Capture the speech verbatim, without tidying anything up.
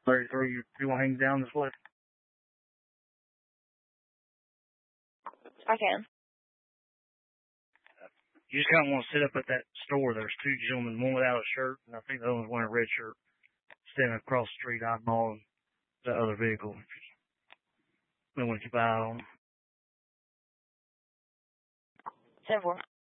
thirty-three, you, you want to hang down this way? I can. You just kind of want to sit up at that store. There's two gentlemen, one without a shirt, and I think the other one's wearing a red shirt, standing across the street eyeballing the other vehicle. You want to keep an eye on them. ten four.